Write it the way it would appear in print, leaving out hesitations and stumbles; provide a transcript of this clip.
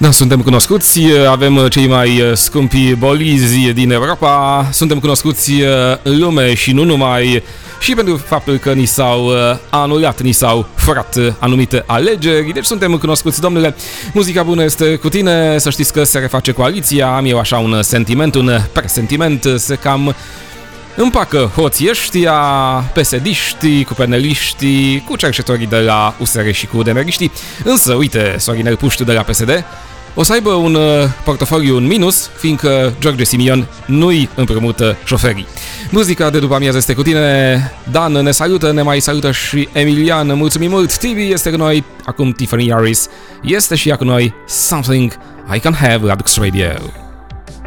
Da, suntem cunoscuți, avem cei mai scumpi bolizi din Europa, suntem cunoscuți în lume și nu numai, și pentru faptul că ni s-au anulat, ni s-au furat anumite alegeri, deci suntem cunoscuți, domnule. Muzica bună este cu tine, să știți că se reface coaliția, am eu așa un sentiment, un presentiment, se cam împacă hoții ăștia, PSD-știi, cu peneliștii, cu cercetorii de la USR și cu demeriștii. Însă, uite, Sorinel Puștiu de la PSD o să aibă un portofoliu în minus, fiindcă George Simion nu-i împrumută șoferii. Muzica de după amiază este cu tine, Dan ne salută, ne mai salută și Emilian, mulțumim mult, Tibi este cu noi, acum Tiffany Harris este și ea cu noi, Something I Can Have la Dux Radio.